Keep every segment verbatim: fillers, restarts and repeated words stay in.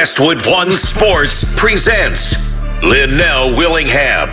Westwood One Sports presents Linnell Willingham.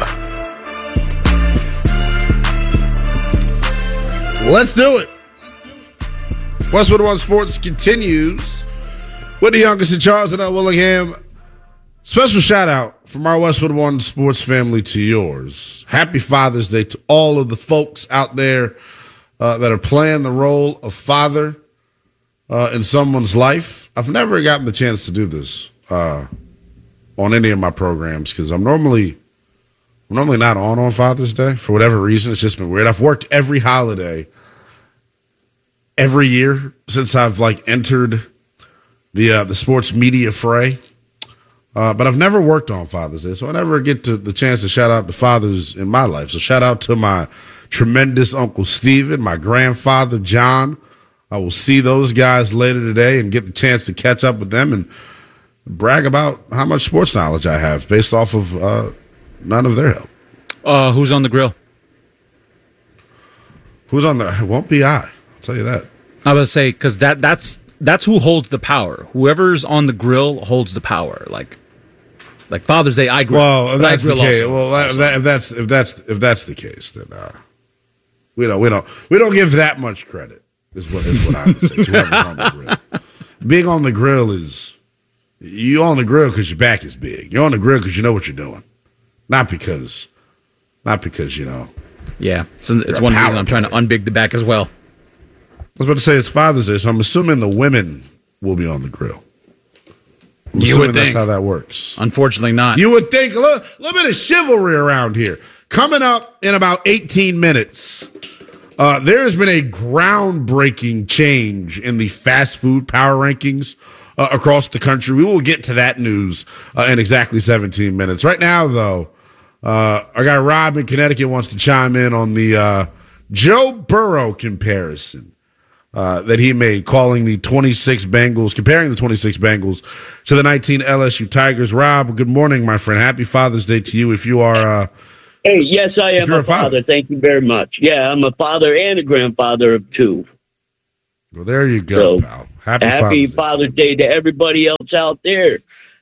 Let's do it. Westwood One Sports continues with the youngest in charge, Linnell Willingham. Special shout out from our Westwood One Sports family to yours. Happy Father's Day to all of the folks out there uh, that are playing the role of father uh, in someone's life. I've never gotten the chance to do this uh, on any of my programs because I'm normally I'm normally not on on Father's Day for whatever reason. It's just been weird. I've worked every holiday every year since I've like entered the uh, the sports media fray, uh, but I've never worked on Father's Day, so I never get to the chance to shout out to fathers in my life. So shout out to my tremendous Uncle Steven, my grandfather John. I will see those guys later today and get the chance to catch up with them and brag about how much sports knowledge I have based off of uh, none of their help. Uh, who's on the grill? Who's on the? It won't be I. I'll tell you that. I was say because that that's that's who holds the power. Whoever's on the grill holds the power. Like, like Father's Day, I grill. Well, if that's the case. Also. Well, Also. That, if that's if that's if that's the case, then uh, we don't we don't we don't give that much credit. Is what is what I would say. To whoever's on the grill. Being on the grill is you on the grill because your back is big. You're on the grill because you know what you're doing, not because, not because you know. Yeah, it's, it's one reason I'm trying to unbig the back as well. I was about to say it's Father's Day, so I'm assuming the women will be on the grill. I'm you would think that's how that works. Unfortunately, not. You would think a little, little bit of chivalry around here. Coming up in about eighteen minutes. Uh, there has been a groundbreaking change in the fast food power rankings uh, across the country. We will get to that news uh, in exactly seventeen minutes. Right now, though, uh, our guy Rob in Connecticut wants to chime in on the uh, Joe Burrow comparison uh, that he made, calling the twenty-six Bengals, comparing the twenty-six Bengals to the nineteen L S U Tigers. Rob, good morning, my friend. Happy Father's Day to you if you are... Uh, Hey, yes, I am a, a father. father. Thank you very much. Yeah, I'm a father and a grandfather of two. Well, there you go, so, pal. Happy, happy Father's, Father's Day to everybody else out there.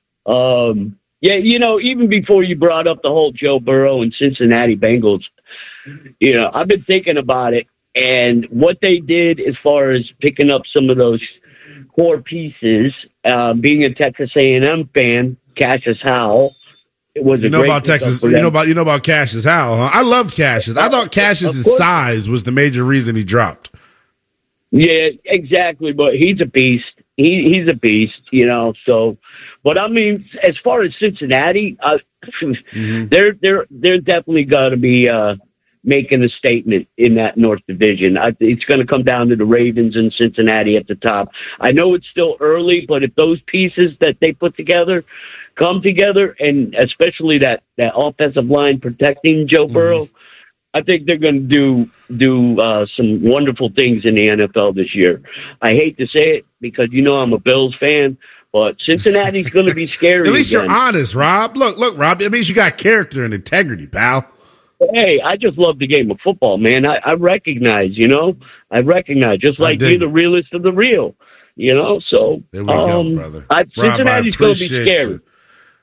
Um, yeah, you know, even before you brought up the whole Joe Burrow and Cincinnati Bengals, you know, I've been thinking about it and what they did as far as picking up some of those core pieces. Uh, being a Texas A and M fan, Cassius Howell. It was you know about Texas. You know about you know about Cassius Howell. Huh? I loved Cassius. I thought Cassius's size was the major reason he dropped. Yeah, exactly. But he's a beast. He he's a beast. You know. So, but I mean, as far as Cincinnati, uh, mm-hmm. they're they're they're definitely going to be uh, making a statement in that North Division. I, it's going to come down to the Ravens and Cincinnati at the top. I know it's still early, but if those pieces that they put together come together, and especially that, that offensive line protecting Joe Burrow, mm-hmm. I think they're going to do do uh, some wonderful things in the N F L this year. I hate to say it because you know I'm a Bills fan, but Cincinnati's going to be scary. At least again. You're honest, Rob. Look, look, Rob. It means you got character and integrity, pal. Hey, I just love the game of football, man. I, I recognize, you know, I recognize just like you're the realest of the real, you know. So there we um, go, brother. I, Cincinnati's going to be scary. You.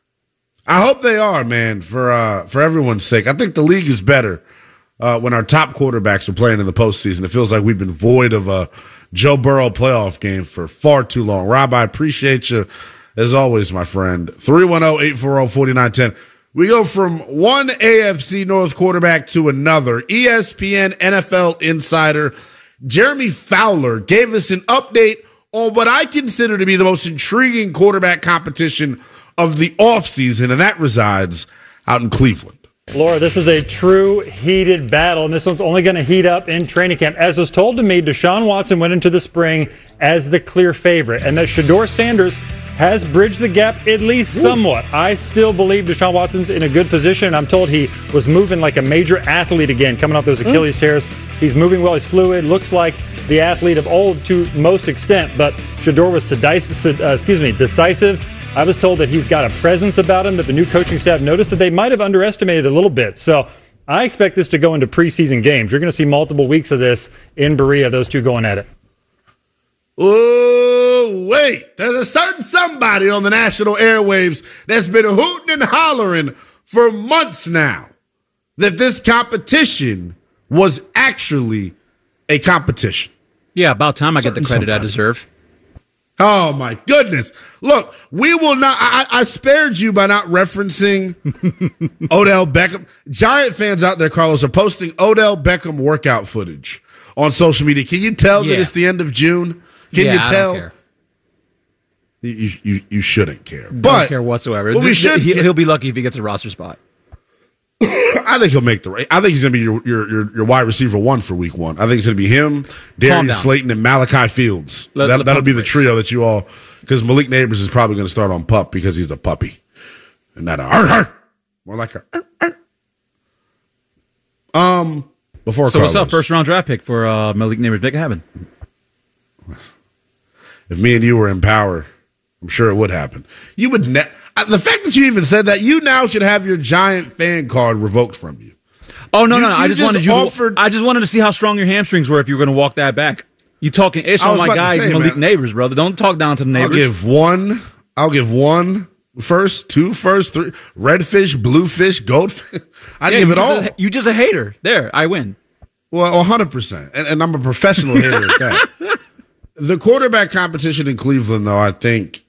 I hope they are, man, for uh, for everyone's sake. I think the league is better uh, when our top quarterbacks are playing in the postseason. It feels like we've been void of a Joe Burrow playoff game for far too long. Rob, I appreciate you, as always, my friend. three one zero, eight four zero, four nine one zero. We go from one A F C North quarterback to another. E S P N N F L insider Jeremy Fowler gave us an update on what I consider to be the most intriguing quarterback competition of the offseason, and that resides out in Cleveland. Laura, this is a true heated battle, and this one's only going to heat up in training camp. As was told to me, Deshaun Watson went into the spring as the clear favorite, and that Shedeur Sanders has bridged the gap at least somewhat. I still believe Deshaun Watson's in a good position. I'm told he was moving like a major athlete again, coming off those Achilles tears. He's moving well. He's fluid. Looks like the athlete of old to most extent, but Shedeur was decisive, uh, excuse me, decisive. I was told that he's got a presence about him that the new coaching staff noticed that they might have underestimated a little bit. So I expect this to go into preseason games. You're going to see multiple weeks of this in Berea, those two going at it. Oh, wait. There's a certain somebody on the national airwaves that's been hooting and hollering for months now that this competition was actually a competition. Yeah, about time I get the Certain credit I somebody. deserve. Oh, my goodness. Look, we will not. I, I spared you by not referencing Odell Beckham. Giant fans out there, Carlos, are posting Odell Beckham workout footage on social media. Can you tell Yeah. that it's the end of June? Can yeah, you I tell? don't care. You, you, you shouldn't care. Don't But care whatsoever. But we Th- should he, get- he'll be lucky if he gets a roster spot. I think he'll make the. I think he's going to be your, your your your wide receiver one for week one. I think it's going to be him, Calm Darius down. Slayton, and Malachi Fields. Let- that, let that'll pump be the brakes. trio that you all. Because Malik Neighbors is probably going to start on pup because he's a puppy, and not a arr, arr, more like a. Arr, arr. Um. Before So what's up? Carlos, First round draft pick for uh, Malik Neighbors. Make it happen. If me and you were in power, I'm sure it would happen. You would. Ne- the fact that you even said that, you now should have your Giant fan card revoked from you. Oh no, You- no, no! I you just, just wanted you. offered- To, I just wanted to see how strong your hamstrings were if you were going to walk that back. You talking ish I on was my about to guy say, Malik man. Neighbors, brother. Don't talk down to the I'll neighbors. give one. I'll give one first, two first, three. Redfish, bluefish, goldfish. I'd Yeah, give you it all. just A, you just a hater. There, I win. Well, one hundred percent. And, and I'm a professional hitter at that. The quarterback competition in Cleveland, though, I think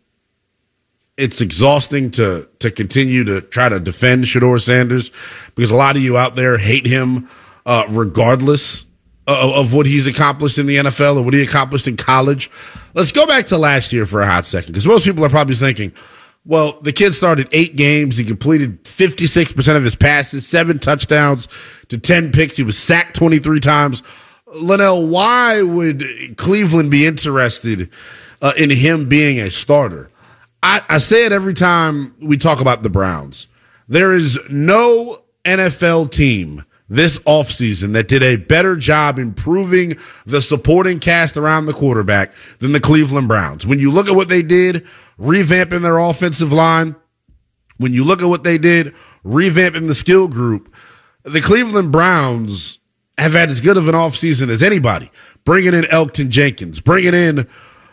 it's exhausting to to continue to try to defend Shedeur Sanders because a lot of you out there hate him uh, regardless of, of what he's accomplished in the N F L or what he accomplished in college. Let's go back to last year for a hot second because most people are probably thinking, well, the kid started eight games. He completed fifty-six percent of his passes, seven touchdowns to ten picks. He was sacked twenty-three times. Linnell, why would Cleveland be interested uh, in him being a starter? I, I say it every time we talk about the Browns. There is no N F L team this offseason that did a better job improving the supporting cast around the quarterback than the Cleveland Browns. When you look at what they did, revamping their offensive line, when you look at what they did, revamping the skill group, the Cleveland Browns have had as good of an offseason as anybody. Bringing in Elgton Jenkins, bringing in,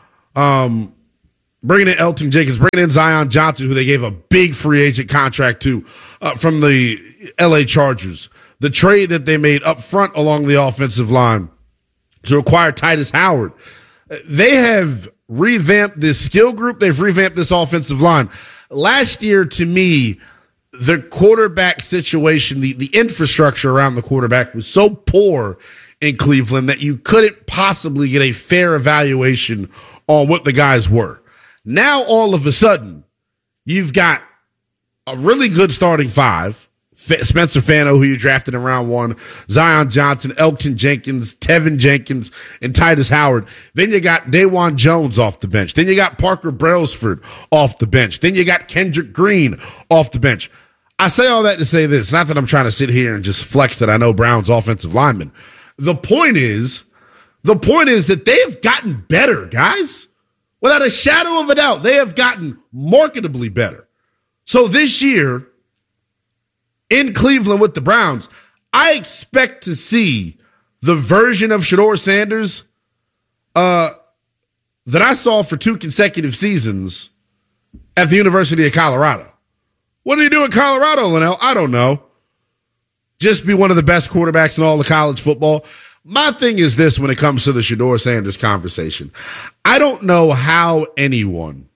um, bringing in Elgton Jenkins, bringing in Zion Johnson, who they gave a big free agent contract to uh, from the L A Chargers. The trade that they made up front along the offensive line to acquire Titus Howard. They have revamped this skill group. They've revamped this offensive line. Last year, to me, the quarterback situation, the, the infrastructure around the quarterback was so poor in Cleveland that you couldn't possibly get a fair evaluation on what the guys were. Now, all of a sudden, you've got a really good starting five. Spencer Fano, who you drafted in round one, Zion Johnson, Elgton Jenkins, Tevin Jenkins, and Titus Howard. Then you got Dawan Jones off the bench. Then you got Parker Brailsford off the bench. Then you got Kendrick Green off the bench. I say all that to say this, not that I'm trying to sit here and just flex that I know Brown's offensive linemen. The point is, the point is that they have gotten better, guys. Without a shadow of a doubt, they have gotten marketably better. So this year, in Cleveland with the Browns, I expect to see the version of Shedeur Sanders uh, that I saw for two consecutive seasons at the University of Colorado. What did he do in Colorado, Linnell? I don't know. Just be one of the best quarterbacks in all of college football. My thing is this when it comes to the Shedeur Sanders conversation. I don't know how anyone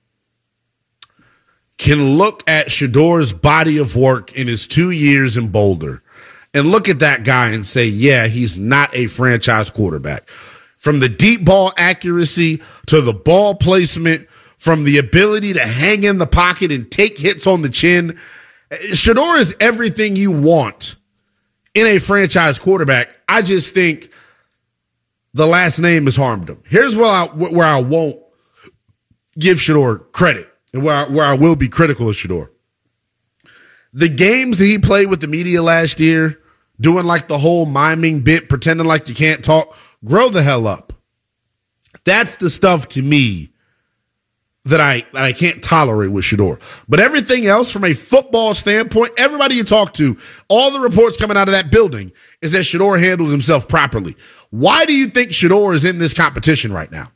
can look at Shedeur's body of work in his two years in Boulder and look at that guy and say, yeah, he's not a franchise quarterback. From the deep ball accuracy to the ball placement, from the ability to hang in the pocket and take hits on the chin, Shedeur is everything you want in a franchise quarterback. I just think the last name has harmed him. Here's where I, where I won't give Shedeur credit. And where I, where I will be critical of Shedeur. The games that he played with the media last year, doing like the whole miming bit, pretending like you can't talk, grow the hell up. That's the stuff to me that I that I can't tolerate with Shedeur. But everything else from a football standpoint, everybody you talk to, all the reports coming out of that building is that Shedeur handles himself properly. Why do you think Shedeur is in this competition right now?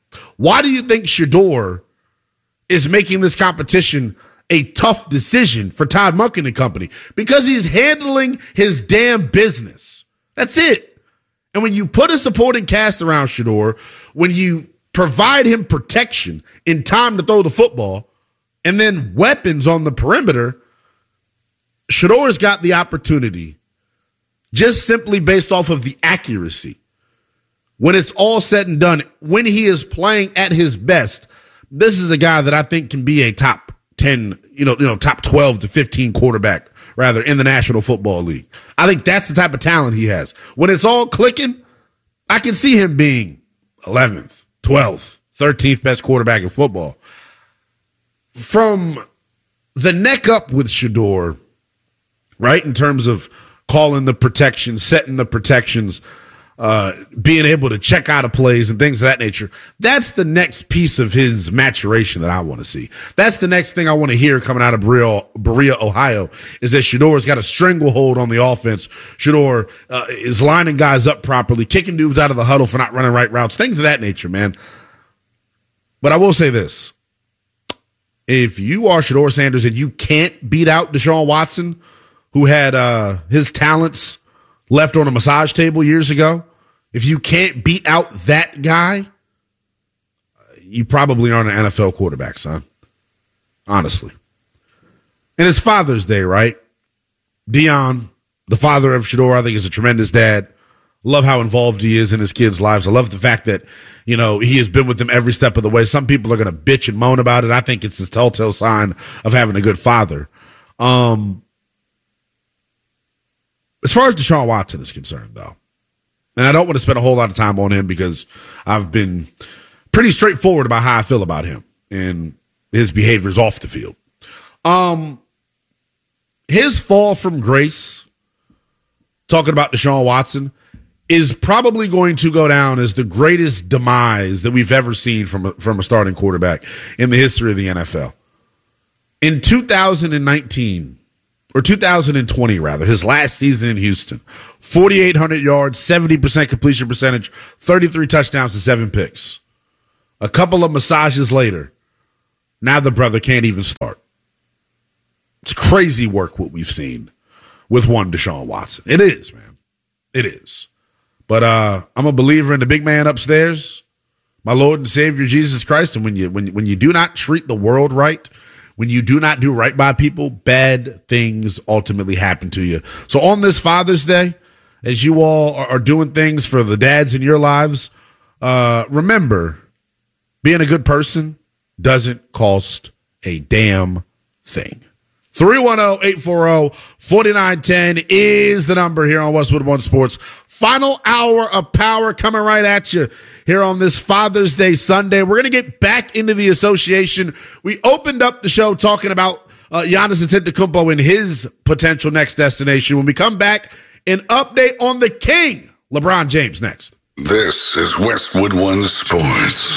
Why do you think Shedeur is making this competition a tough decision for Todd Monken and company? Because he's handling his damn business. That's it. And when you put a supporting cast around Shedeur, when you provide him protection in time to throw the football, and then weapons on the perimeter, Shedeur's got the opportunity, just simply based off of the accuracy. When it's all said and done, when he is playing at his best, this is a guy that I think can be a top ten, you know, you know, top twelve to fifteen quarterback, rather, in the National Football League. I think that's the type of talent he has. When it's all clicking, I can see him being eleventh, twelfth, thirteenth best quarterback in football. From the neck up with Shedeur, right, in terms of calling the protections, setting the protections, uh, being able to check out of plays and things of that nature, that's the next piece of his maturation that I want to see. That's the next thing I want to hear coming out of Berea, Berea, Ohio, is that Shedeur's got a stranglehold on the offense. Shedeur uh, is lining guys up properly, kicking dudes out of the huddle for not running right routes, things of that nature, man. But I will say this. If you are Shedeur Sanders and you can't beat out Deshaun Watson, who had uh, his talents left on a massage table years ago, if you can't beat out that guy, you probably aren't an N F L quarterback, son. Honestly. And it's Father's Day, right? Dion, the father of Shedeur, I think is a tremendous dad. Love how involved he is in his kids' lives. I love the fact that, you know, he has been with them every step of the way. Some people are going to bitch and moan about it. I think it's a telltale sign of having a good father. Um, as far as Deshaun Watson is concerned, though, and I don't want to spend a whole lot of time on him because I've been pretty straightforward about how I feel about him and his behaviors off the field. Um, his fall from grace, talking about Deshaun Watson, is probably going to go down as the greatest demise that we've ever seen from a, from a starting quarterback in the history of the N F L. In two thousand nineteen, or two thousand twenty rather, his last season in Houston, forty-eight hundred yards, seventy percent completion percentage, thirty-three touchdowns and seven picks. A couple of massages later, now the brother can't even start. It's crazy work what we've seen with one Deshaun Watson. It is, man. It is. But uh, I'm a believer in the big man upstairs, my Lord and Savior Jesus Christ. And when you when when you do not treat the world right, when you do not do right by people, bad things ultimately happen to you. So on this Father's Day, as you all are, are doing things for the dads in your lives, uh, remember, being a good person doesn't cost a damn thing. three one zero, eight four zero, four nine one zero is the number here on Westwood One Sports. Final hour of power coming right at you here on this Father's Day Sunday. We're going to get back into the association. We opened up the show talking about uh, Giannis Antetokounmpo and his potential next destination. When we come back, an update on the King, LeBron James, next. This is Westwood One Sports.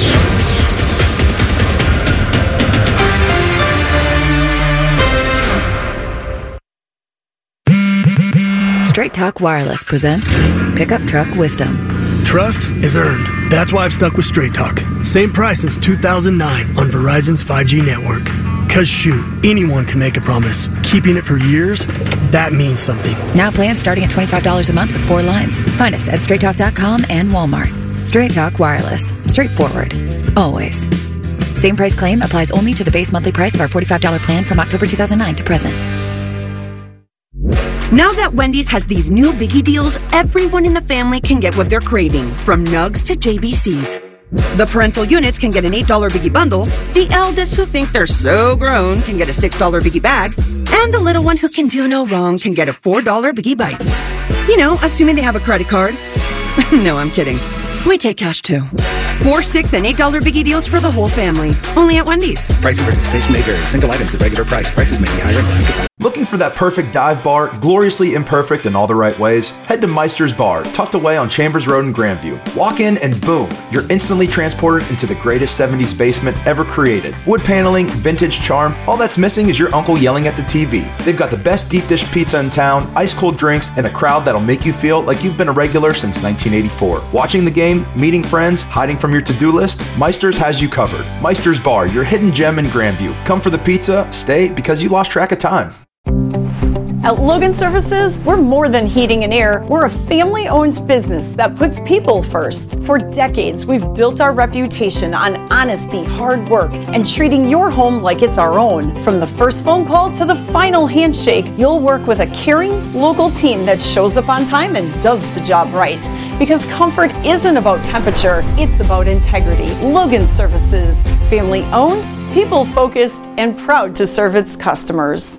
Straight Talk Wireless presents Pickup Truck Wisdom. Trust is earned. That's why I've stuck with Straight Talk. Same price since two thousand nine on Verizon's five G network. Cause shoot, anyone can make a promise. Keeping it for years, that means something. Now plans starting at twenty-five dollars a month with four lines. Find us at straight talk dot com and Walmart. Straight Talk Wireless. Straightforward. Always. Same price claim applies only to the base monthly price of our forty-five dollars plan from October two thousand nine to present. Now that Wendy's has these new biggie deals, everyone in the family can get what they're craving, from nugs to J B Cs. The parental units can get an eight dollars biggie bundle, the eldest who think they're so grown can get a six dollars biggie bag, and the little one who can do no wrong can get a four dollars biggie bites. You know, assuming they have a credit card. No, I'm kidding. We take cash too. Four, six, and eight dollar biggie deals for the whole family. Only at Wendy's. Price and participation may vary. Single items at regular price. Prices may be higher in basket. Looking for that perfect dive bar, gloriously imperfect in all the right ways? Head to Meister's Bar, tucked away on Chambers Road in Grandview. Walk in and boom, you're instantly transported into the greatest seventies basement ever created. Wood paneling, vintage charm, all that's missing is your uncle yelling at the T V. They've got the best deep dish pizza in town, ice cold drinks, and a crowd that'll make you feel like you've been a regular since nineteen eighty-four. Watching the game, meeting friends, hiding from your to-do list, Meister's has you covered. Meister's Bar, your hidden gem in Grandview. Come for the pizza, stay because you lost track of time. At Logan Services, we're more than heating and air. We're a family-owned business that puts people first. For decades, we've built our reputation on honesty, hard work, and treating your home like it's our own. From the first phone call to the final handshake, you'll work with a caring, local team that shows up on time and does the job right. Because comfort isn't about temperature, it's about integrity. Logan Services, family-owned, people-focused, and proud to serve its customers.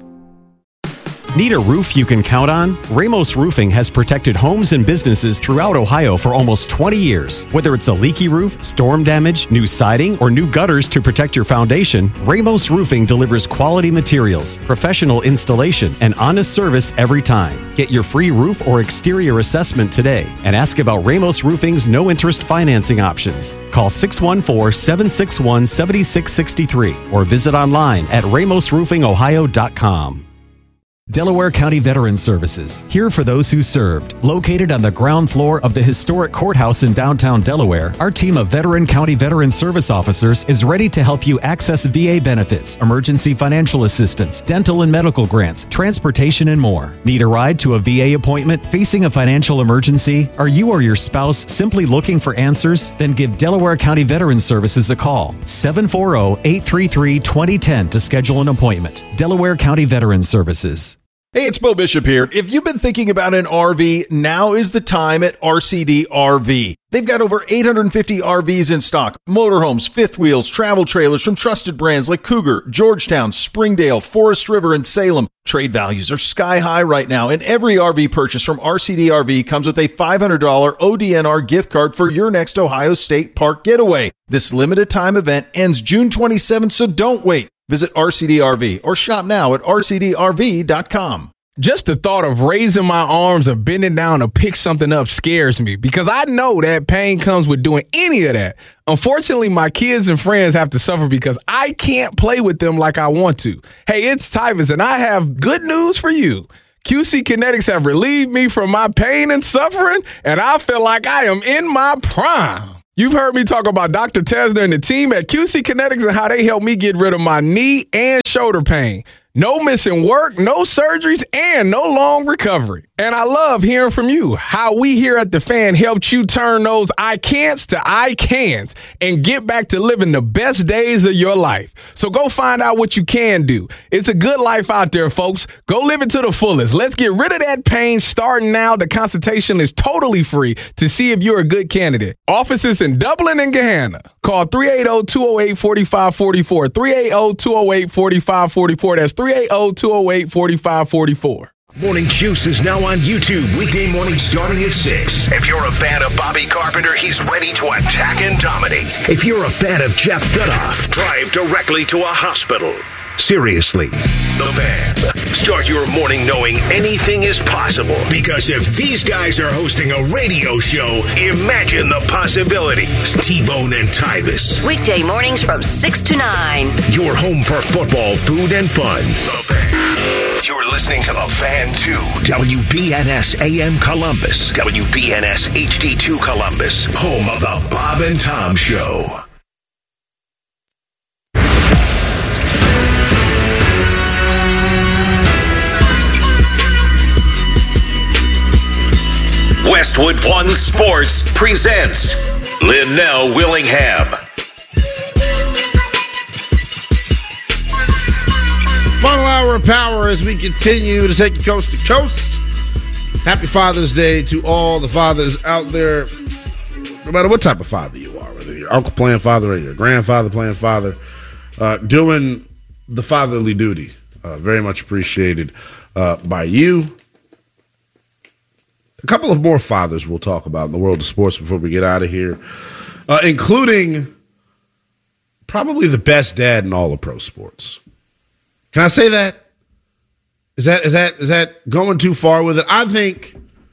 Need a roof you can count on? Ramos Roofing has protected homes and businesses throughout Ohio for almost twenty years. Whether it's a leaky roof, storm damage, new siding, or new gutters to protect your foundation, Ramos Roofing delivers quality materials, professional installation, and honest service every time. Get your free roof or exterior assessment today and ask about Ramos Roofing's no-interest financing options. Call six one four, seven six one, seven six six three or visit online at ramos roofing ohio dot com. Delaware County Veterans Services, here for those who served. Located on the ground floor of the historic courthouse in downtown Delaware, our team of Veteran County Veterans Service officers is ready to help you access V A benefits, emergency financial assistance, dental and medical grants, transportation, and more. Need a ride to a V A appointment? Facing a financial emergency? Are you or your spouse simply looking for answers? Then give Delaware County Veterans Services a call. seven four zero, eight three three, two zero one zero to schedule an appointment. Delaware County Veterans Services. Hey, it's Bo Bishop here. If you've been thinking about an R V, now is the time at R C D R V. They've got over eight hundred fifty R Vs in stock. Motorhomes, fifth wheels, travel trailers from trusted brands like Cougar, Georgetown, Springdale, Forest River, and Salem. Trade values are sky high right now, and every R V purchase from R C D R V comes with a five hundred dollars O D N R gift card for your next Ohio State Park getaway. This limited time event ends June twenty-seventh, so don't wait. Visit R C D R V or shop now at R C D R V dot com. Just the thought of raising my arms or bending down to pick something up scares me because I know that pain comes with doing any of that. Unfortunately, my kids and friends have to suffer because I can't play with them like I want to. Hey, it's Tyvus, and I have good news for you. Q C Kinetics have relieved me from my pain and suffering, and I feel like I am in my prime. You've heard me talk about Doctor Tesner and the team at Q C Kinetics and how they helped me get rid of my knee and shoulder pain. No missing work, no surgeries, and no long recovery. And I love hearing from you, how we here at The Fan helped you turn those I can'ts to I can'ts and get back to living the best days of your life. So go find out what you can do. It's a good life out there, folks. Go live it to the fullest. Let's get rid of that pain starting now. The consultation is totally free to see if you're a good candidate. Offices in Dublin and Gahanna. Call three eight zero, two zero eight, four five four four, three eight zero, two zero eight, four five four four. That's three eight zero, two zero eight, four five four four. Morning Juice is now on YouTube, weekday morning starting at six. If you're a fan of Bobby Carpenter, he's ready to attack and dominate. If you're a fan of Jeff Goodoff, drive directly to a hospital. Seriously, The Fan. Start your morning knowing anything is possible. Because if these guys are hosting a radio show, imagine the possibilities. T-Bone and Tyvus. Weekday mornings from six to nine. Your home for football, food, and fun. The Fan. You're listening to The Fan two. W B N S A M Columbus. W B N S H D two Columbus. Home of the Bob and Tom Show. Westwood One Sports presents Linnell Willingham. Final hour of power as we continue to take you coast to coast. Happy Father's Day to all the fathers out there, no matter what type of father you are, whether your uncle playing father or your grandfather playing father, uh, doing the fatherly duty. Uh, very much appreciated uh, by you. A couple of more fathers we'll talk about in the world of sports before we get out of here, uh, including probably the best dad in all of pro sports. Can I say that? Is that is that is that going too far with it? I think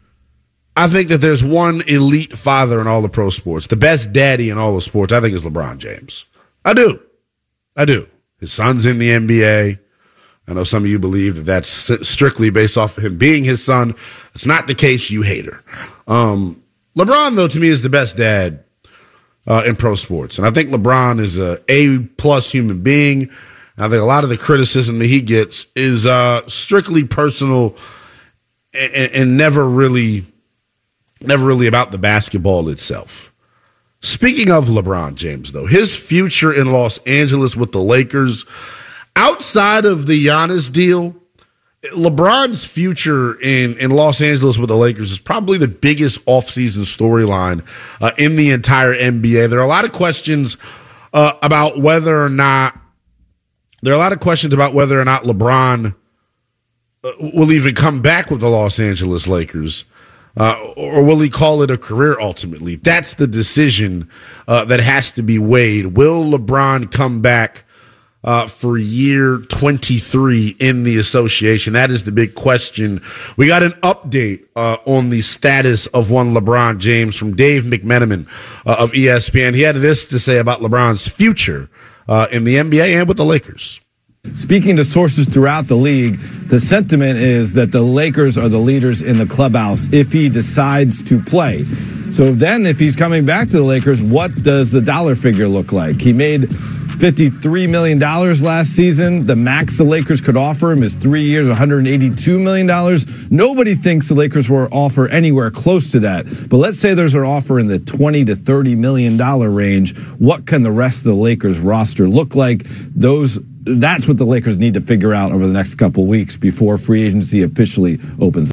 I think that there's one elite father in all the pro sports. The best daddy in all the sports, I think, is LeBron James. I do. I do. His son's in the N B A. I know some of you believe that that's strictly based off of him being his son. It's not the case, you hater. Um, LeBron, though, to me is the best dad uh, in pro sports. And I think LeBron is a A-plus human being. I think a lot of the criticism that he gets is uh, strictly personal and, and never really, never really about the basketball itself. Speaking of LeBron James, though, his future in Los Angeles with the Lakers, outside of the Giannis deal, LeBron's future in, in Los Angeles with the Lakers is probably the biggest offseason storyline uh, in the entire N B A. There are a lot of questions uh, about whether or not There are a lot of questions about whether or not LeBron uh, will even come back with the Los Angeles Lakers, uh, or will he call it a career ultimately? That's the decision uh, that has to be weighed. Will LeBron come back uh, for year twenty-three in the association? That is the big question. We got an update uh, on the status of one LeBron James from Dave McMenamin uh, of E S P N. He had this to say about LeBron's future Uh, in the N B A and with the Lakers. Speaking to sources throughout the league, the sentiment is that the Lakers are the leaders in the clubhouse if he decides to play. So then if he's coming back to the Lakers, what does the dollar figure look like? He made fifty-three million dollars last season. The max the Lakers could offer him is three years, one hundred eighty-two million dollars. Nobody thinks the Lakers will offer anywhere close to that. But let's say there's an offer in the twenty to thirty million dollars range. What can the rest of the Lakers roster look like? Those That's what the Lakers need to figure out over the next couple weeks before free agency officially opens.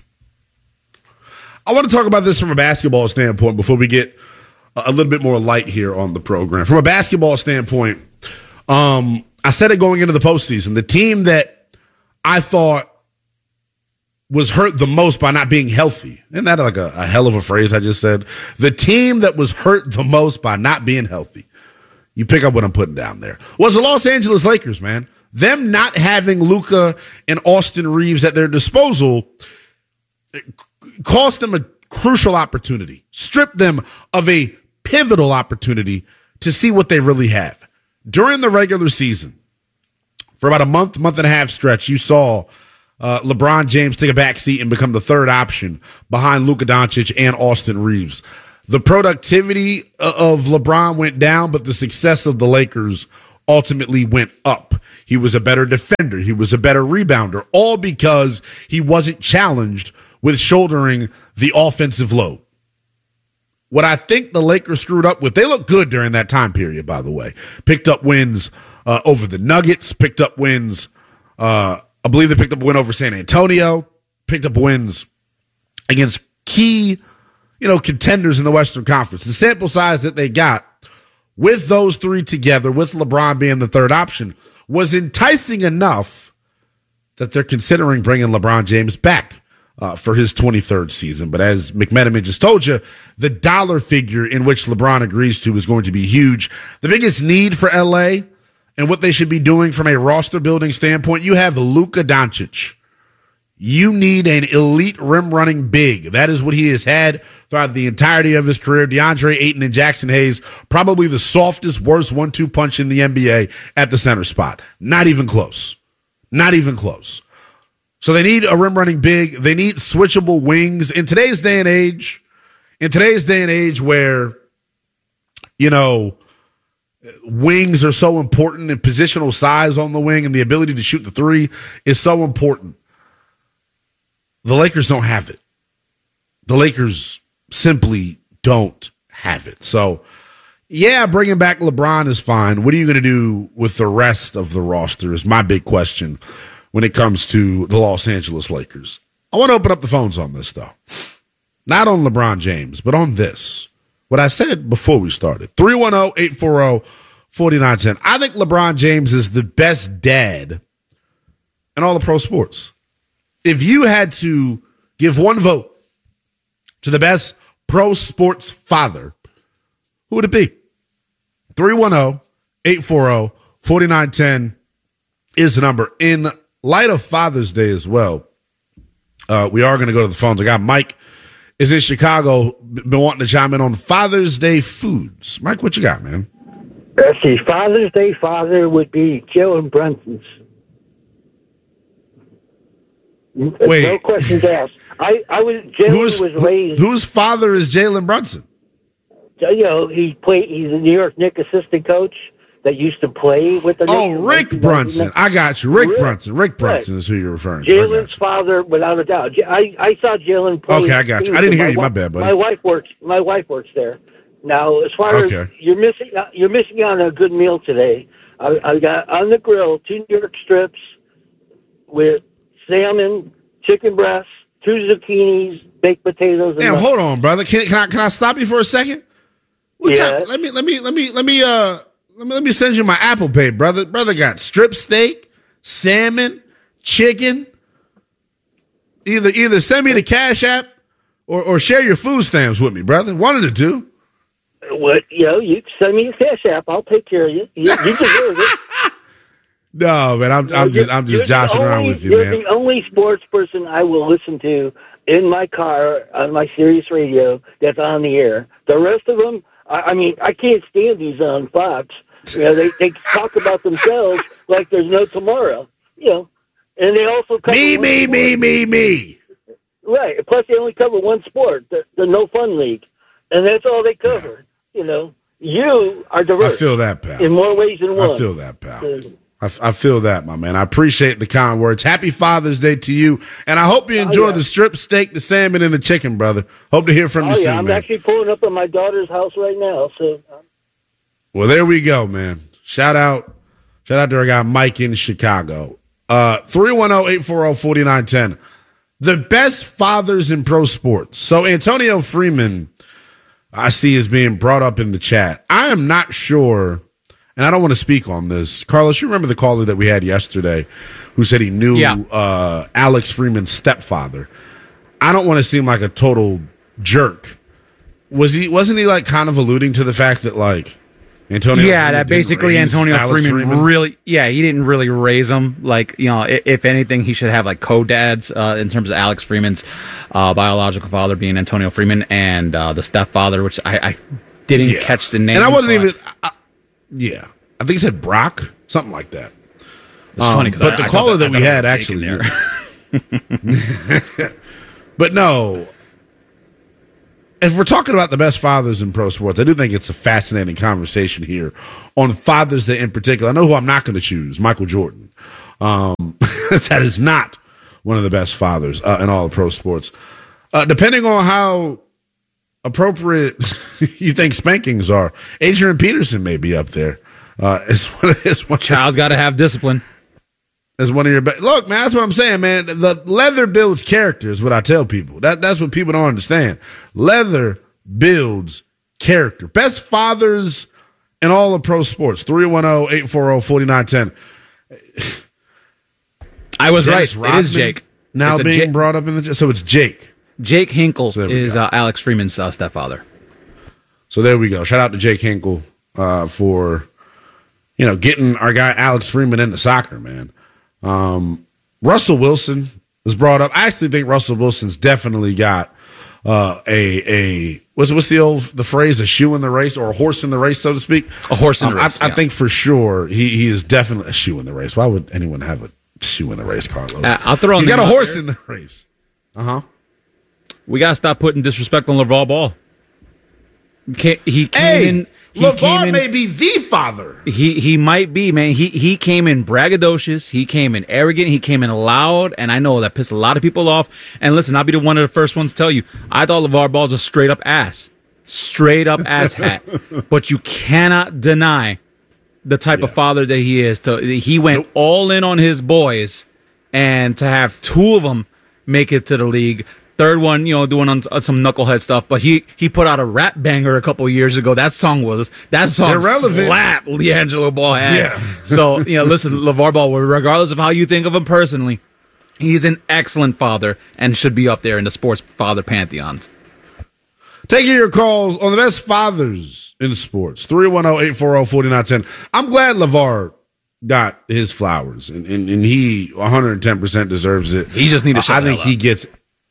I want to talk about this from a basketball standpoint before we get a little bit more light here on the program. From a basketball standpoint, um, I said it going into the postseason. The team that I thought was hurt the most by not being healthy. Isn't that like a, a hell of a phrase I just said? The team that was hurt the most by not being healthy. You pick up what I'm putting down there. Was the Los Angeles Lakers, man. Them not having Luka and Austin Reeves at their disposal cost them a crucial opportunity, stripped them of a pivotal opportunity to see what they really have. During the regular season, for about a month, month and a half stretch, you saw uh, LeBron James take a back seat and become the third option behind Luka Doncic and Austin Reeves. The productivity of LeBron went down, but the success of the Lakers ultimately went up. He was a better defender. He was a better rebounder, all because he wasn't challenged with shouldering the offensive load. What I think the Lakers screwed up with, they looked good during that time period, by the way. Picked up wins uh, over the Nuggets, picked up wins, uh, I believe they picked up a win over San Antonio, picked up wins against key you know, contenders in the Western Conference. The sample size that they got with those three together, with LeBron being the third option, was enticing enough that they're considering bringing LeBron James back uh, for his twenty-third season. But as McMenamin just told you, the dollar figure in which LeBron agrees to is going to be huge. The biggest need for L A and what they should be doing from a roster building standpoint, you have Luka Doncic. You need an elite rim running big. That is what he has had throughout the entirety of his career. DeAndre Ayton and Jackson Hayes, probably the softest, worst one two punch in the N B A at the center spot. Not even close. Not even close. So they need a rim running big. They need switchable wings. In today's day and age, in today's day and age where, you know, wings are so important and positional size on the wing and the ability to shoot the three is so important. The Lakers don't have it. The Lakers simply don't have it. So, yeah, bringing back LeBron is fine. What are you going to do with the rest of the roster is my big question when it comes to the Los Angeles Lakers. I want to open up the phones on this, though. Not on LeBron James, but on this. What I said before we started. three one zero, eight four zero, four nine one zero. I think LeBron James is the best dad in all the pro sports. If you had to give one vote to the best pro sports father, who would it be? three one zero, eight four zero, four nine one zero is the number in light of Father's Day as well, uh, we are going to go to the phones. I got Mike is in Chicago, been wanting to chime in on Father's Day foods. Mike, what you got, man? Let's see. Father's Day father would be Jalen Brunson's. Wait. No questions asked. I, I was Jalen was raised. Whose father is Jalen Brunson? You know, he played. He's a New York Knicks assistant coach that used to play with the. Oh, Knicks Rick Brunson. I got you. Rick, Rick Brunson. Rick Brunson right. is who you're referring to. Jalen's father, without a doubt. I, I saw Jalen play. Okay, I got you. I didn't hear you. My bad, buddy. My wife works. My wife works there. Now, as far okay. as you're missing, you're missing out on a good meal today. I, I got on the grill two New York strips with salmon, chicken breasts, two zucchinis, baked potatoes. Damn, hold on, brother. Can, can I can I stop you for a second? What yeah. time? Let me let me let me let me uh let me let me send you my Apple Pay, brother. Brother got strip steak, salmon, chicken. Either either send me the Cash App or or share your food stamps with me, brother. One of the two. What you know, you send me the Cash App. I'll take care of you. You, you deserve it. No, man, I'm I'm just I'm just joshing around with you, you're man. You're the only sports person I will listen to in my car on my Sirius radio that's on the air. The rest of them, I, I mean, I can't stand these on Fox. You know, they they talk about themselves like there's no tomorrow. You know, and they also cover me, me, sport. me, me, me. Right. Plus, they only cover one sport, the, the No Fun League, and that's all they cover. Yeah. You know, you are diverse. I feel that, pal. In more ways than one. I feel that, pal. So, I, I feel that, my man. I appreciate the kind words. Happy Father's Day to you, and I hope you enjoy oh, yeah. the strip steak, the salmon, and the chicken, brother. Hope to hear from oh, you yeah. soon, I'm man. actually pulling up at my daughter's house right now. So, well, there we go, man. Shout out, shout out to our guy Mike in Chicago. Uh, three one zero, eight four zero, four nine one zero. The best fathers in pro sports. So Antonio Freeman, I see, is being brought up in the chat. I am not sure. And I don't want to speak on this. Carlos, you remember the caller that we had yesterday who said he knew yeah. uh, Alex Freeman's stepfather. I don't want to seem like a total jerk. Was he? Wasn't he like kind of alluding to the fact that like Antonio? Yeah, Freeman that basically Antonio Alex Freeman, Freeman really. Yeah, he didn't really raise him. Like, you know, if, if anything, he should have like co-dads uh, in terms of Alex Freeman's uh, biological father being Antonio Freeman and uh, the stepfather, which I, I didn't yeah. catch the name. And I wasn't but, even. I, Yeah, I think he said Brock, something like that. It's um, funny, but I, the I caller that, that we had actually, but no. If we're talking about the best fathers in pro sports, I do think it's a fascinating conversation here on Father's Day in particular. I know who I'm not going to choose: Michael Jordan. Um, that is not one of the best fathers uh, in all of pro sports. Uh, depending on how appropriate you think spankings are, Adrian Peterson may be up there. Uh, as one, as one Child's got to have discipline. As one of your best. Look, man, that's what I'm saying, man. The leather builds character is what I tell people. That that's what people don't understand. Leather builds character. Best fathers in all of pro sports. three one zero, eight four zero, four nine one zero. I was Dennis right. Rodman it is Jake. Now it's being Jake. brought up in the so it's Jake. Jake Hinkle so is uh, Alex Freeman's uh, stepfather. So there we go. Shout out to Jake Hinkle uh, for, you know, getting our guy Alex Freeman into soccer, man. Um, Russell Wilson was brought up. I actually think Russell Wilson's definitely got uh, a a what's what's the old the phrase a shoe in the race or a horse in the race, so to speak. A horse in the um, race. I, yeah. I think for sure he he is definitely a shoe in the race. Why would anyone have a shoe in the race, Carlos? Uh, I'll throw. He's got a horse there. in the race. Uh huh. We gotta stop putting disrespect on LeVar Ball. He came hey, in. He LeVar came in, may be the father. He he might be, man. He he came in braggadocious. He came in arrogant. He came in loud, and I know that pissed a lot of people off. And listen, I'll be the one of the first ones to tell you, I thought LeVar Ball's a straight up ass, straight up ass hat. But you cannot deny the type yeah. of father that he is. To he went nope. all in on his boys, and to have two of them make it to the league. Third one, you know, doing on, on some knucklehead stuff, but he he put out a rap banger a couple of years ago. That song was that song irrelevant. Slap LiAngelo Ball had. Yeah. So you know, listen, LeVar Ball, regardless of how you think of him personally, he's an excellent father and should be up there in the sports father pantheons. Taking your calls on the best fathers in sports. three one zero, eight four zero, four nine one zero. I'm glad LeVar got his flowers, and, and, and he one hundred ten percent deserves it. He just need to uh, shut I the think hell he up. gets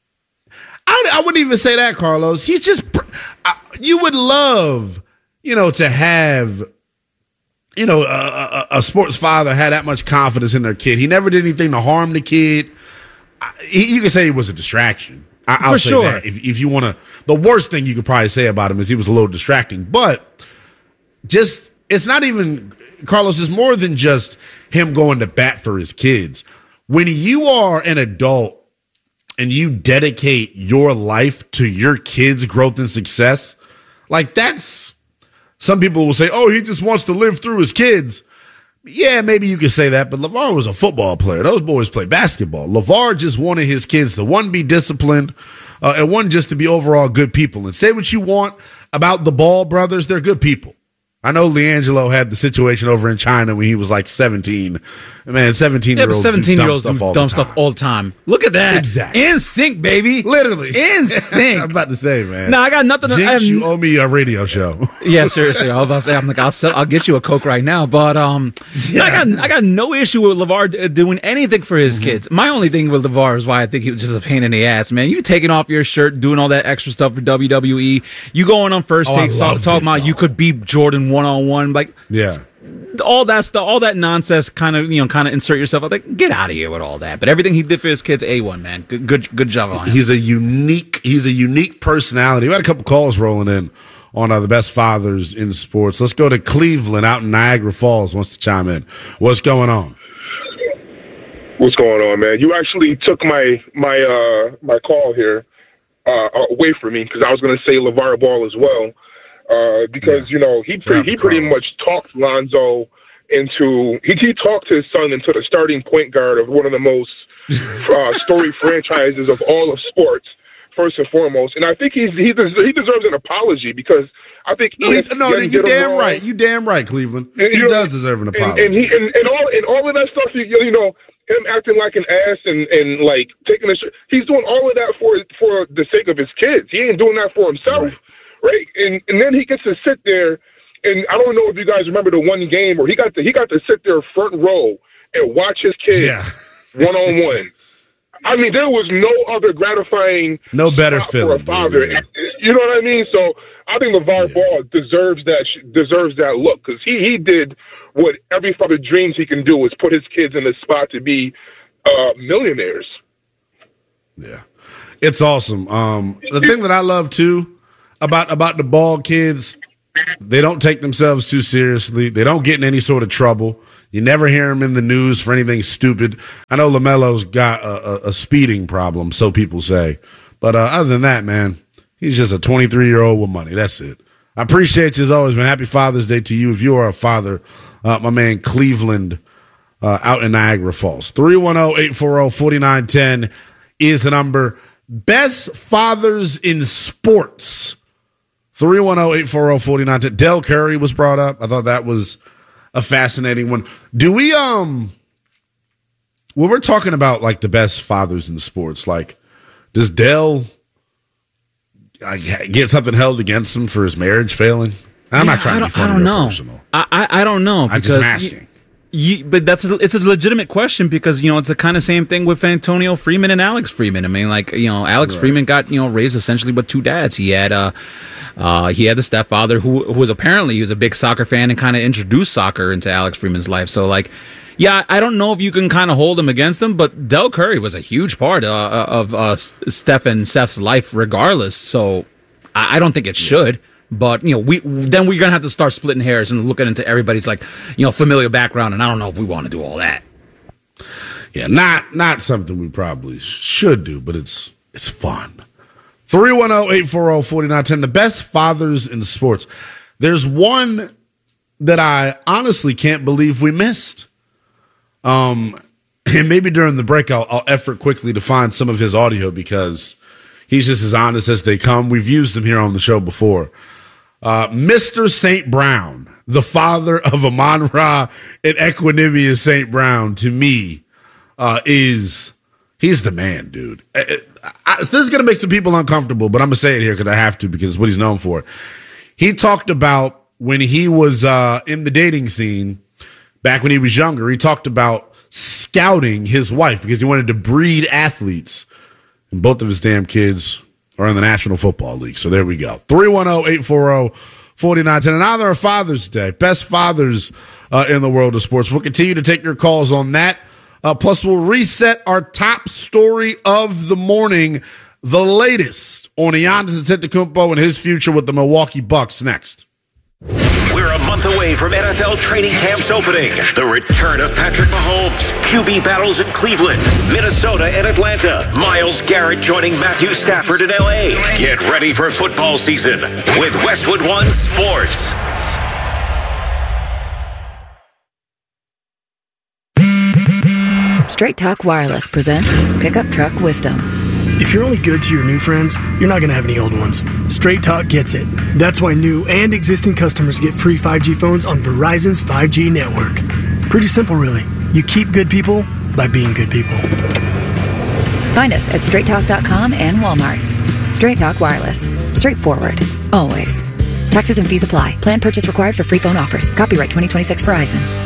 I, I wouldn't even say that, Carlos. He's just I, you would love, you know, to have, you know, a, a, a sports father had that much confidence in their kid. He never did anything to harm the kid. I, he, you can say he was a distraction. I, I'll For say sure. that. If, if you want to, the worst thing you could probably say about him is he was a little distracting. But just, it's not even, Carlos, it's more than just him going to bat for his kids. When you are an adult and you dedicate your life to your kids' growth and success, like that's, some people will say, oh, he just wants to live through his kids. Yeah, maybe you could say that, but LeVar was a football player. Those boys play basketball. LeVar just wanted his kids to, one, be disciplined, uh, and one, just to be overall good people. And say what you want about the Ball brothers, they're good people. I know LiAngelo had the situation over in China when he was like seventeen. Man, seventeen-year-olds Yeah, but seventeen-year-olds do dumb, do stuff, all dumb the time. stuff all the time. Look at that. Exactly. In sync, baby. Literally. In sync. I'm about to say, man. No, I got nothing. Jinx, I have, you owe me a radio show. Yeah, seriously. I was about to say, I'm like, I'll sell, I'll get you a Coke right now. But um, Yeah. I got I got no issue with LeVar d- doing anything for his Mm-hmm. kids. My only thing with LeVar is why I think he was just a pain in the ass, man. You taking off your shirt, doing all that extra stuff for W W E. You going on first Oh, I takes, talk, loved talking it, about you could beat Jordan one on one, like. Yeah. All that stuff, all that nonsense, kind of you know, kind of insert yourself. I think get out of here with all that. But everything he did for his kids, A one, man. Good, good, good job on him. He's a unique. He's a unique personality. We had a couple calls rolling in on uh, the best fathers in sports. Let's go to Cleveland out in Niagara Falls. Wants to chime in. What's going on? What's going on, man? You actually took my my uh, my call here uh, away from me because I was going to say LeVar Ball as well. Uh, because, you know, he pre- he pretty much talked Lonzo into he, he talked his son into the starting point guard of one of the most uh, storied franchises of all of sports, first and foremost. And I think he's he, des- he deserves an apology because I think No, he, E S P N no did you him damn wrong. right. You damn right, Cleveland. And, He you know, does deserve an and- apology. And, he and, and all and all of that stuff, you, you know, him acting like an ass and, and like taking a sh- he's doing all of that for for the sake of his kids. He ain't doing that for himself. Right. Right, and and then he gets to sit there, and I don't know if you guys remember the one game where he got to he got to sit there front row and watch his kids one on one. I mean, there was no other gratifying, No better spot feeling, for a father. dude, yeah. You know what I mean? So I think LeVar Ball deserves that deserves that look because he he did what every father dreams he can do is put his kids in a spot to be uh, millionaires. Yeah. It's awesome. Um, the thing that I love too about about the Ball kids, they don't take themselves too seriously. They don't get in any sort of trouble. You never hear them in the news for anything stupid. I know LaMelo's got a, a, a speeding problem, so people say. But uh, other than that, man, he's just a twenty-three-year-old with money. That's it. I appreciate you as always, man. Happy Father's Day to you. If you are a father, uh, my man Cleveland uh, out in Niagara Falls. three one zero, eight four zero, four nine one zero is the number. Best fathers in sports. three one zero, eight four zero, four nine one zero. Del Curry was brought up. I thought that was a fascinating one. Do we, um, when we're talking about like the best fathers in sports, like, does Del uh, get something held against him for his marriage failing? I'm Yeah, not trying I to don't, be funny I don't or know. personal. I, I I don't know. I'm Because just asking. You, you, but that's a, it's a legitimate question because you know it's the kind of same thing with Antonio Freeman and Alex Freeman. I mean, like you know, Alex Right. Freeman got you know raised essentially with two dads. He had uh, uh he had the stepfather who who was apparently he was a big soccer fan and kind of introduced soccer into Alex Freeman's life. So like. Yeah, I don't know if you can kind of hold him against him, but Del Curry was a huge part uh, of uh, Steph and Seth's life, regardless. So I I don't think it should. But you know, we then we're gonna have to start splitting hairs and looking into everybody's like you know familial background, and I don't know if we want to do all that. Yeah, not not something we probably should do, but it's it's fun. three one zero, eight four zero, four nine one zero. The best fathers in sports. There's one that I honestly can't believe we missed. Um, and maybe during the break, I'll, I'll effort quickly to find some of his audio because he's just as honest as they come. We've used him here on the show before. Uh, Mister Saint Brown, the father of Amon-Ra and Equanimeous Saint Brown, to me, uh, is he's the man, dude. I, I, this is going to make some people uncomfortable, but I'm going to say it here because I have to because it's what he's known for. He talked about when he was uh, in the dating scene, back when he was younger, he talked about scouting his wife because he wanted to breed athletes. And both of his damn kids are in the National Football League. So there we go. three one zero, eight four zero, four nine one zero. And in honor of Father's Day, best fathers uh, in the world of sports. We'll continue to take your calls on that. Uh, plus, we'll reset our top story of the morning, the latest on Giannis Antetokounmpo and his future with the Milwaukee Bucks next. We're a month away from N F L training camps opening. The return of Patrick Mahomes, Q B battles in Cleveland, Minnesota, and Atlanta. Myles Garrett joining Matthew Stafford in L A. Get ready for football season with Westwood One Sports. Straight Talk Wireless presents Pickup Truck Wisdom. If you're only good to your new friends, you're not going to have any old ones. Straight Talk gets it. That's why new and existing customers get free five G phones on Verizon's five G network. Pretty simple, really. You keep good people by being good people. Find us at straight talk dot com and Walmart. Straight Talk Wireless. Straightforward. Always. Taxes and fees apply. Plan purchase required for free phone offers. Copyright twenty twenty-six Verizon.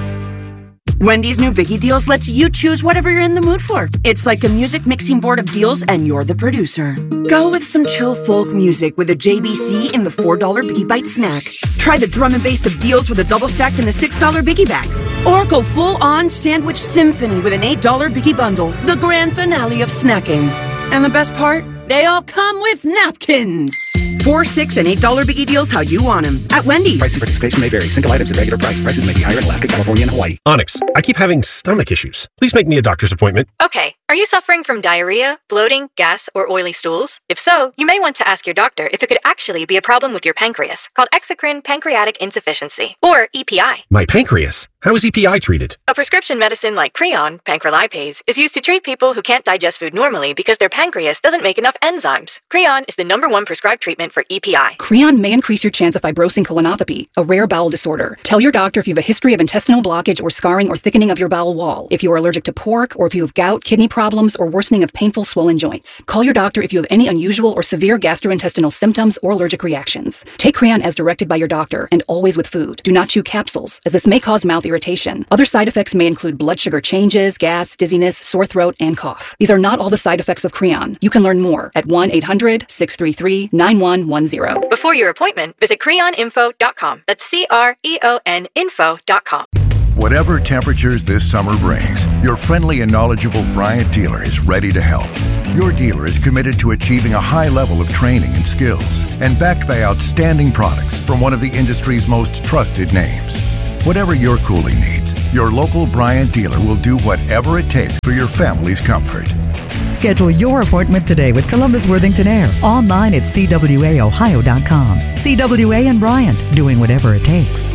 Wendy's new Biggie Deals lets you choose whatever you're in the mood for. It's like a music mixing board of deals, and you're the producer. Go with some chill folk music with a J B C in the four dollar Biggie Bite snack. Try the drum and bass of deals with a double stack in the six dollar Biggie Bag. Or go full-on sandwich symphony with an eight dollar Biggie Bundle, the grand finale of snacking. And the best part? They all come with napkins. Four, six, and eight dollar Biggie Deals how you want them at Wendy's. Price and participation may vary. Single items at regular price. Prices may be higher in Alaska, California, and Hawaii. Onyx, I keep having stomach issues. Please make me a doctor's appointment. Okay. Are you suffering from diarrhea, bloating, gas, or oily stools? If so, you may want to ask your doctor if it could actually be a problem with your pancreas, called exocrine pancreatic insufficiency, or E P I. My pancreas? How is E P I treated? A prescription medicine like Creon, pancrelipase, is used to treat people who can't digest food normally because their pancreas doesn't make enough enzymes. Creon is the number one prescribed treatment for E P I. Creon may increase your chance of fibrosing colonopathy, a rare bowel disorder. Tell your doctor if you have a history of intestinal blockage or scarring or thickening of your bowel wall, if you are allergic to pork, or if you have gout, kidney problems, or worsening of painful swollen joints. Call your doctor if you have any unusual or severe gastrointestinal symptoms or allergic reactions. Take Creon as directed by your doctor, and always with food. Do not chew capsules, as this may cause mouth irritation. Other side effects may include blood sugar changes, gas, dizziness, sore throat, and cough. These are not all the side effects of Creon. You can learn more at one eight hundred, six three three, nine one one zero. Before your appointment, visit creon info dot com. That's C R E O N info dot com. Whatever temperatures this summer brings, your friendly and knowledgeable Bryant dealer is ready to help. Your dealer is committed to achieving a high level of training and skills, and backed by outstanding products from one of the industry's most trusted names. Whatever your cooling needs, your local Bryant dealer will do whatever it takes for your family's comfort. Schedule your appointment today with Columbus Worthington Air online at C W A Ohio dot com. C W A and Bryant, doing whatever it takes.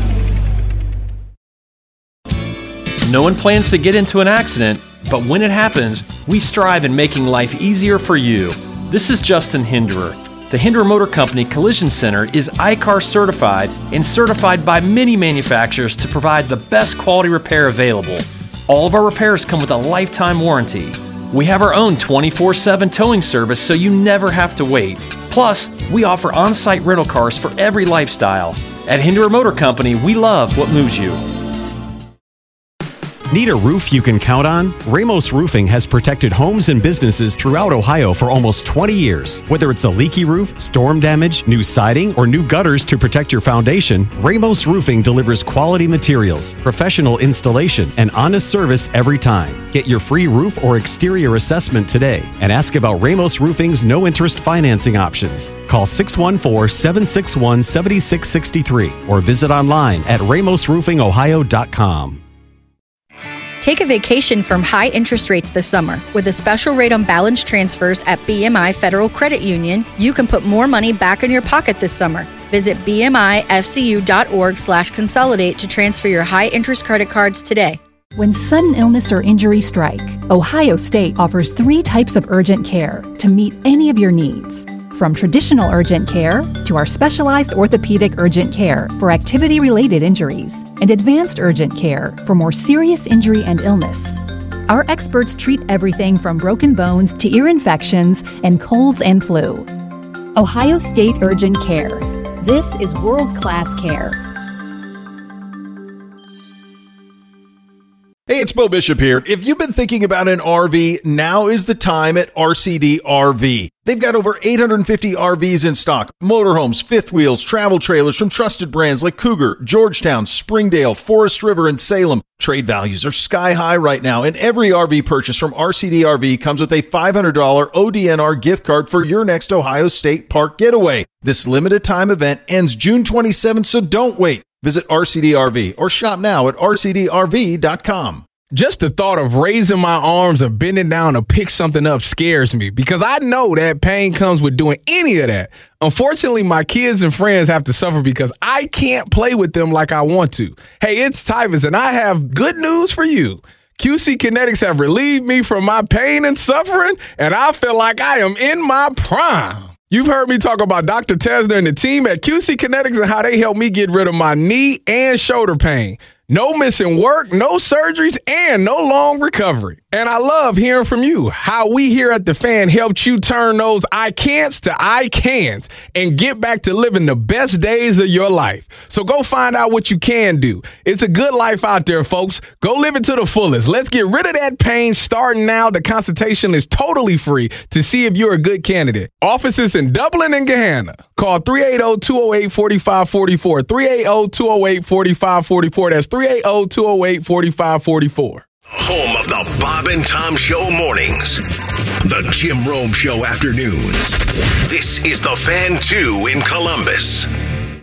No one plans to get into an accident, but when it happens, we strive in making life easier for you. This is Justin Hinderer. The Hinderer Motor Company Collision Center is I C A R certified and certified by many manufacturers to provide the best quality repair available. All of our repairs come with a lifetime warranty. We have our own twenty-four seven towing service, so you never have to wait. Plus, we offer on-site rental cars for every lifestyle. At Hinderer Motor Company, we love what moves you. Need a roof you can count on? Ramos Roofing has protected homes and businesses throughout Ohio for almost twenty years. Whether it's a leaky roof, storm damage, new siding, or new gutters to protect your foundation, Ramos Roofing delivers quality materials, professional installation, and honest service every time. Get your free roof or exterior assessment today and ask about Ramos Roofing's no-interest financing options. Call six one four, seven six one, seven six six three or visit online at ramos roofing ohio dot com. Take a vacation from high interest rates this summer. With a special rate on balance transfers at B M I Federal Credit Union, you can put more money back in your pocket this summer. Visit bmifcu.org slash consolidate to transfer your high interest credit cards today. When sudden illness or injury strike, Ohio State offers three types of urgent care to meet any of your needs. From traditional urgent care to our specialized orthopedic urgent care for activity-related injuries and advanced urgent care for more serious injury and illness. Our experts treat everything from broken bones to ear infections and colds and flu. Ohio State Urgent Care. This is world-class care. Hey, it's Bo Bishop here. If you've been thinking about an R V, now is the time at R C D R V. They've got over eight hundred fifty R Vs in stock, motorhomes, fifth wheels, travel trailers from trusted brands like Cougar, Georgetown, Springdale, Forest River, and Salem. Trade values are sky high right now, and every R V purchase from R C D R V comes with a five hundred dollars O D N R gift card for your next Ohio State Park getaway. This limited time event ends June twenty-seventh, so don't wait. Visit R C D R V or shop now at R C D R V dot com. Just the thought of raising my arms or bending down to pick something up scares me because I know that pain comes with doing any of that. Unfortunately, my kids and friends have to suffer because I can't play with them like I want to. Hey, it's Tyvus, and I have good news for you. Q C Kinetics have relieved me from my pain and suffering, and I feel like I am in my prime. You've heard me talk about Doctor Tesner and the team at Q C Kinetics and how they helped me get rid of my knee and shoulder pain. No missing work, no surgeries, and no long recovery. And I love hearing from you, how we here at The Fan helped you turn those I can'ts to I can'ts and get back to living the best days of your life. So go find out what you can do. It's a good life out there, folks. Go live it to the fullest. Let's get rid of that pain starting now. The consultation is totally free to see if you're a good candidate. Offices in Dublin and Gahanna. Call three eight zero, two zero eight, four five four four, three eight zero, two zero eight, four five four four. That's three eight zero, two zero eight, four five four four. Home of the Bob and Tom Show mornings. The Jim Rome Show afternoons. This is The Fan two in Columbus.